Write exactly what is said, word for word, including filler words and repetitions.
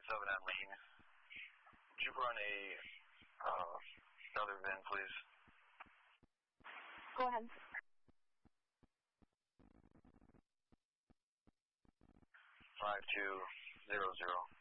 seven on lean. Would you run a uh, another V I N, please? Go ahead. Five two zero zero.